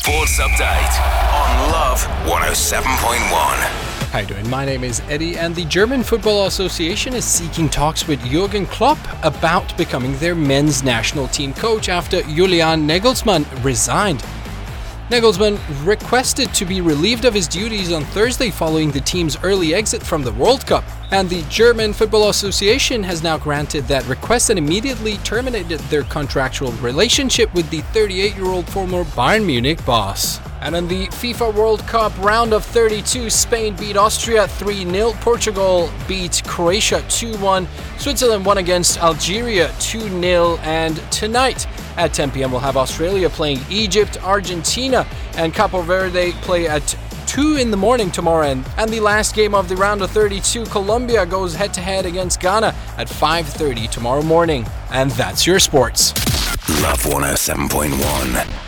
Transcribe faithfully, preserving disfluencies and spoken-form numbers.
Sports Update on Love one oh seven point one. How you doing? My name is Eddie, and the German Football Association is seeking talks with Jurgen Klopp about becoming their men's national team coach after Julian Nagelsmann resigned. Nagelsmann requested to be relieved of his duties on Thursday following the team's early exit from the World Cup, and the German Football Association has now granted that request and immediately terminated their contractual relationship with the thirty-eight-year-old former Bayern Munich boss. And in the FIFA World Cup round of thirty-two, Spain beat Austria three nil, Portugal beat Croatia two one, Switzerland won against Algeria two nil, and tonight at ten p.m. we'll have Australia playing Egypt, Argentina, and Capo Verde play at two in the morning tomorrow. And, and the last game of the round of thirty-two, Colombia goes head-to-head against Ghana at five thirty tomorrow morning. And that's your sports. Love one oh seven point one.